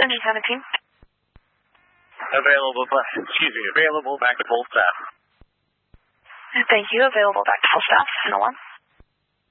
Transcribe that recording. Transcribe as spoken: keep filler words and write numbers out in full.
Engine seventeen. Available, but, excuse me, available back to full staff. Thank you. Available back to full staff. No one.